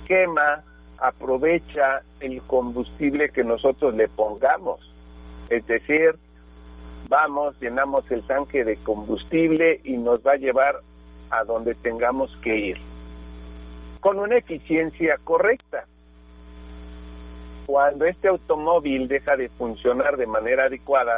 quema, aprovecha el combustible que nosotros le pongamos. Es decir, vamos, llenamos el tanque de combustible y nos va a llevar a donde tengamos que ir, con una eficiencia correcta. Cuando este automóvil deja de funcionar de manera adecuada,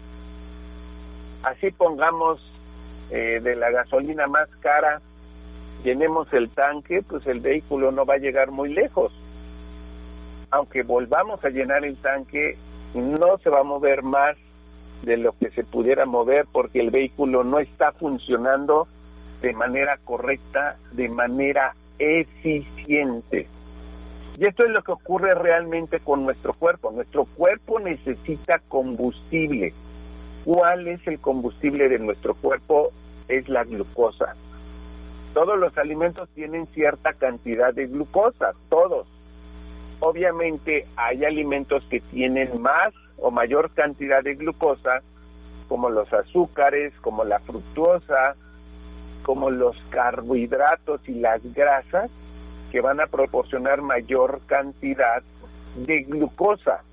así pongamos de la gasolina más cara, llenemos el tanque, pues el vehículo no va a llegar muy lejos. Aunque volvamos a llenar el tanque, no se va a mover más de lo que se pudiera mover, porque el vehículo no está funcionando de manera correcta, de manera eficiente. Y esto es lo que ocurre realmente con nuestro cuerpo. Nuestro cuerpo necesita combustible. ¿Cuál es el combustible de nuestro cuerpo? Es la glucosa. Todos los alimentos tienen cierta cantidad de glucosa, todos. Obviamente hay alimentos que tienen más o mayor cantidad de glucosa, como los azúcares, como la fructosa, como los carbohidratos y las grasas, que van a proporcionar mayor cantidad de glucosa.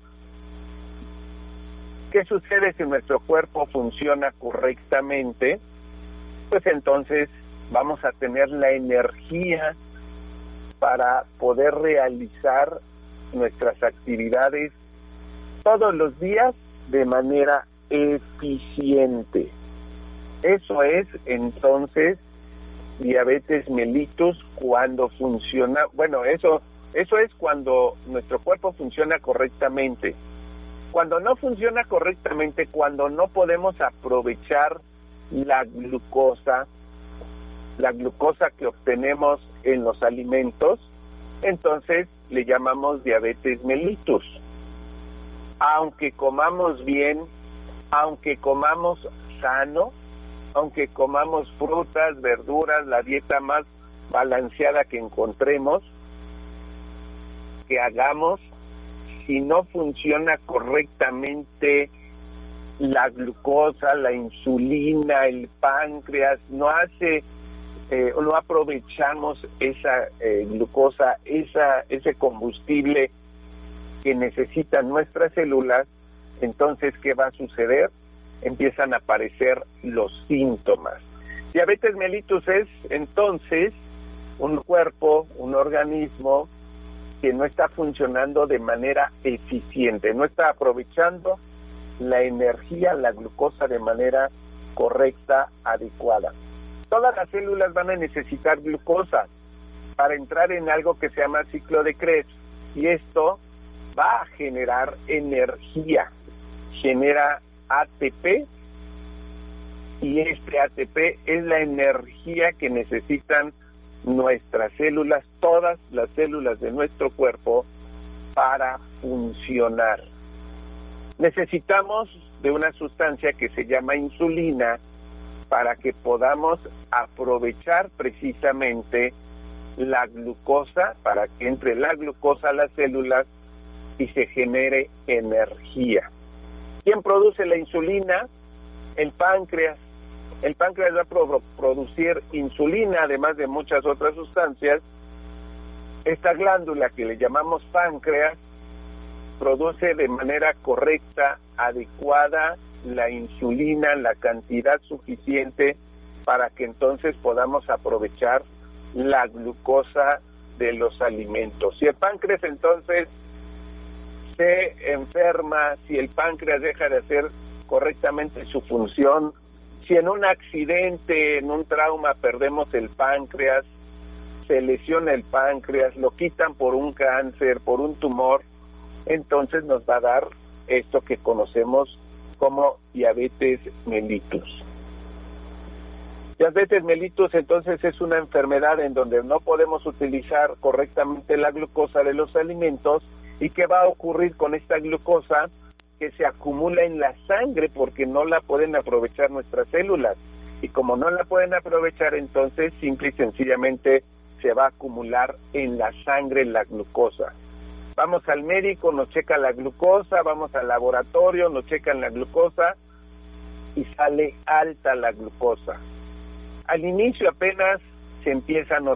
¿Qué sucede si nuestro cuerpo funciona correctamente? Pues entonces vamos a tener la energía para poder realizar nuestras actividades todos los días de manera eficiente. Eso es entonces diabetes mellitus cuando funciona, eso es cuando nuestro cuerpo funciona correctamente. Cuando no funciona correctamente, cuando no podemos aprovechar la glucosa que obtenemos en los alimentos, entonces le llamamos diabetes mellitus. Aunque comamos bien, aunque comamos sano, aunque comamos frutas, verduras, la dieta más balanceada que encontremos, que hagamos, si no funciona correctamente la glucosa, la insulina, el páncreas, no aprovechamos esa glucosa, ese combustible que necesitan nuestras células, entonces, ¿qué va a suceder? Empiezan a aparecer los síntomas. Diabetes mellitus es, entonces, un cuerpo, un organismo que no está funcionando de manera eficiente, no está aprovechando la energía, la glucosa de manera correcta, adecuada. Todas las células van a necesitar glucosa para entrar en algo que se llama ciclo de Krebs, y esto va a generar energía, genera ATP, y este ATP es la energía que necesitan nuestras células, todas las células de nuestro cuerpo, para funcionar. Necesitamos de una sustancia que se llama insulina para que podamos aprovechar precisamente la glucosa, para que entre la glucosa a las células y se genere energía. ¿Quién produce la insulina? El páncreas. El páncreas va a producir insulina, además de muchas otras sustancias. Esta glándula que le llamamos páncreas produce de manera correcta, adecuada, la insulina, la cantidad suficiente para que entonces podamos aprovechar la glucosa de los alimentos. Si el páncreas entonces se enferma, si el páncreas deja de hacer correctamente su función, si en un accidente, en un trauma perdemos el páncreas, se lesiona el páncreas, lo quitan por un cáncer, por un tumor, entonces nos va a dar esto que conocemos como diabetes mellitus. Diabetes mellitus entonces es una enfermedad en donde no podemos utilizar correctamente la glucosa de los alimentos. ¿Y qué va a ocurrir con esta glucosa? Que se acumula en la sangre porque no la pueden aprovechar nuestras células. Y como no la pueden aprovechar, entonces simple y sencillamente se va a acumular en la sangre la glucosa. Vamos al médico, nos checa la glucosa, vamos al laboratorio, nos checan la glucosa y sale alta la glucosa. Al inicio apenas se empieza a notar